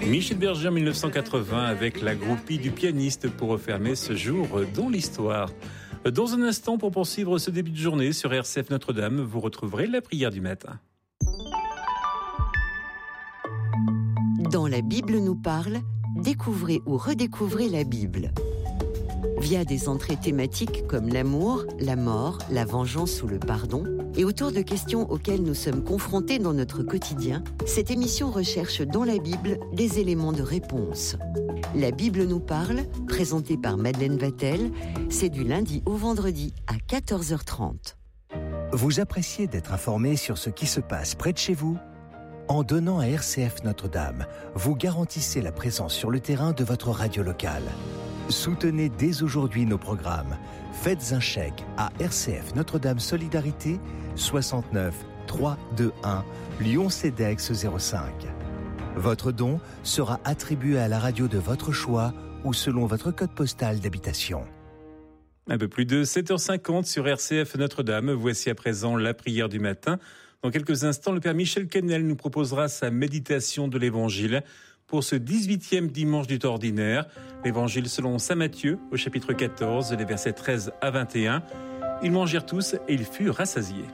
Michel Berger en 1980 avec la groupie du pianiste pour refermer ce jour dans l'histoire. Dans un instant, pour poursuivre ce début de journée sur RCF Notre-Dame, vous retrouverez la prière du matin. Dans La Bible nous parle, découvrez ou redécouvrez la Bible. Via des entrées thématiques comme l'amour, la mort, la vengeance ou le pardon, et autour de questions auxquelles nous sommes confrontés dans notre quotidien, cette émission recherche dans la Bible des éléments de réponse. La Bible nous parle, présentée par Madeleine Vatel, c'est du lundi au vendredi à 14h30. Vous appréciez d'être informé sur ce qui se passe près de chez vous ? En donnant à RCF Notre-Dame, vous garantissez la présence sur le terrain de votre radio locale. Soutenez dès aujourd'hui nos programmes. Faites un chèque à RCF Notre-Dame Solidarité 69 321 Lyon-Cedex 05. Votre don sera attribué à la radio de votre choix ou selon votre code postal d'habitation. Un peu plus de 7h50 sur RCF Notre-Dame. Voici à présent la prière du matin. Dans quelques instants, le Père Michel Kennel nous proposera sa méditation de l'Évangile pour ce 18e dimanche du temps ordinaire. L'Évangile selon saint Matthieu, au chapitre 14, les versets 13 à 21. Ils mangèrent tous et ils furent rassasiés.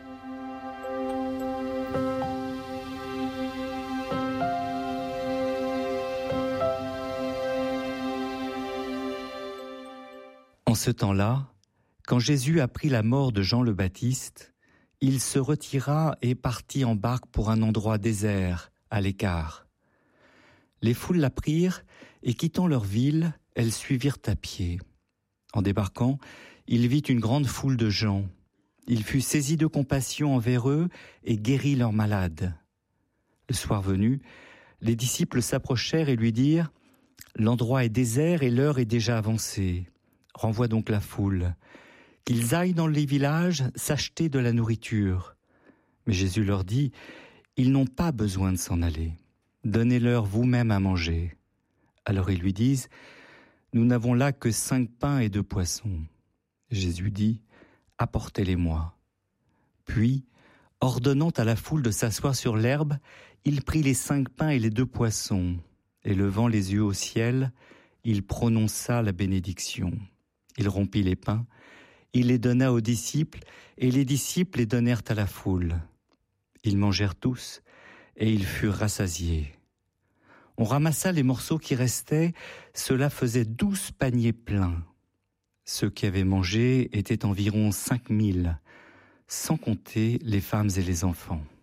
En ce temps-là, quand Jésus apprit la mort de Jean le Baptiste, il se retira et partit en barque pour un endroit désert, à l'écart. Les foules l'apprirent et quittant leur ville, elles suivirent à pied. En débarquant, il vit une grande foule de gens. Il fut saisi de compassion envers eux et guérit leurs malades. Le soir venu, les disciples s'approchèrent et lui dirent « L'endroit est désert et l'heure est déjà avancée. Renvoie donc la foule. Qu'ils aillent dans les villages s'acheter de la nourriture. » Mais Jésus leur dit « Ils n'ont pas besoin de s'en aller. Donnez-leur vous-même à manger. » Alors ils lui disent « Nous n'avons là que 5 pains et 2 poissons. » Jésus dit « Apportez-les-moi. » Puis, ordonnant à la foule de s'asseoir sur l'herbe, il prit les 5 pains et les 2 poissons, et levant les yeux au ciel, il prononça la bénédiction. Il rompit les pains, il les donna aux disciples, et les disciples les donnèrent à la foule. Ils mangèrent tous, et ils furent rassasiés. On ramassa les morceaux qui restaient, cela faisait 12 paniers pleins. Ceux qui avaient mangé étaient environ 5000, sans compter les femmes et les enfants.